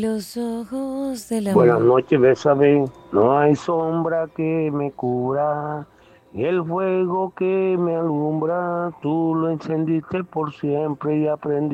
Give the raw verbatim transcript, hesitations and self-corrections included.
Los ojos del Buenas amor. noches, bésame. No hay sombra que me cubra. Y el fuego que me alumbra, tú lo encendiste por siempre y aprendí.